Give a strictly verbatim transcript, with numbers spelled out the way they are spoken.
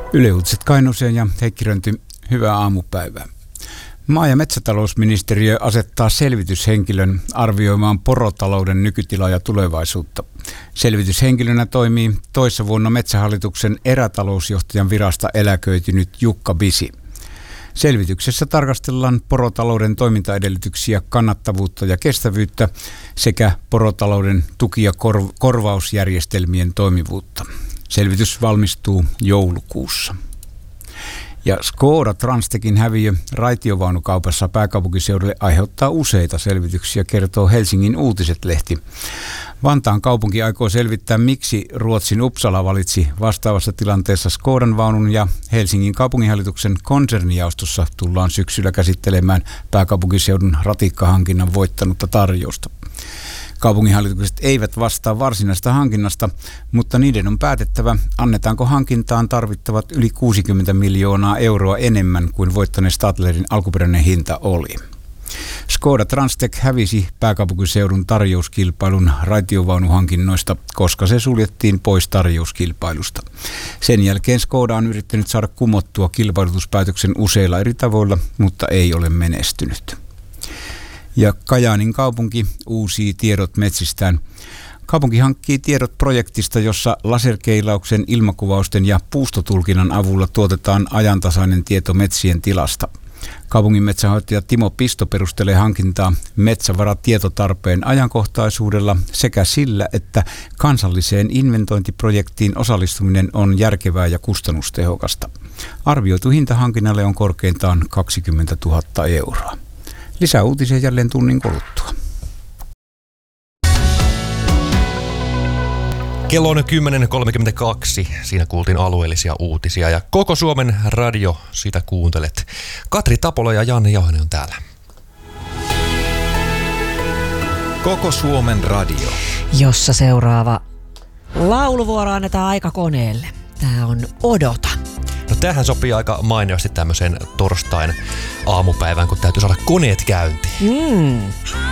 Yle Uutiset Kainuuseen ja Heikki Rönty, hyvää aamupäivää. Maa- ja metsätalousministeriö asettaa selvityshenkilön arvioimaan porotalouden nykytilaa ja tulevaisuutta. Selvityshenkilönä toimii toissa vuonna Metsähallituksen erätalousjohtajan virasta eläköitynyt Jukka Bisi. Selvityksessä tarkastellaan porotalouden toimintaedellytyksiä, kannattavuutta ja kestävyyttä sekä porotalouden tuki- ja kor- korvausjärjestelmien toimivuutta. Selvitys valmistuu joulukuussa. Ja Skoda Transtechin häviö raitiovaunukaupassa pääkaupunkiseudulle aiheuttaa useita selvityksiä, kertoo Helsingin Uutiset-lehti. Vantaan kaupunki aikoo selvittää, miksi Ruotsin Uppsala valitsi vastaavassa tilanteessa Skodan vaunun, ja Helsingin kaupunginhallituksen konsernijaostossa tullaan syksyllä käsittelemään pääkaupunkiseudun ratikkahankinnan voittanutta tarjousta. Kaupunginhallitukset eivät vastaa varsinaista hankinnasta, mutta niiden on päätettävä, annetaanko hankintaan tarvittavat yli kuusikymmentä miljoonaa euroa enemmän kuin voittaneen Stadlerin alkuperäinen hinta oli. Skoda Transtech hävisi pääkaupunkiseudun tarjouskilpailun raitiovaunuhankinnoista, koska se suljettiin pois tarjouskilpailusta. Sen jälkeen Skoda on yrittänyt saada kumottua kilpailutuspäätöksen useilla eri tavoilla, mutta ei ole menestynyt. Ja Kajaanin kaupunki uusii tiedot metsistään. Kaupunki hankkii tiedot projektista, jossa laserkeilauksen, ilmakuvausten ja puustotulkinnan avulla tuotetaan ajantasainen tieto metsien tilasta. Kaupungin metsänhoitaja Timo Pisto perustelee hankintaa metsävaratietotarpeen ajankohtaisuudella sekä sillä, että kansalliseen inventointiprojektiin osallistuminen on järkevää ja kustannustehokasta. Arvioitu hinta hankinnalle on korkeintaan kaksikymmentätuhatta euroa. Lisää uutisia jälleen tunnin kuluttua. Kello on kymmenen kolmekymmentäkaksi. Siinä kuultiin alueellisia uutisia ja koko Suomen radio, sitä kuuntelet. Katri Tapola ja Janne Johanen on täällä. Koko Suomen radio. Jossa seuraava lauluvuoro annetaan aikakoneelle. Tää on Odota. No tämähän sopii aika mainiosti tämmöiseen torstain aamupäivään, kun täytyy saada koneet käyntiin. Mm.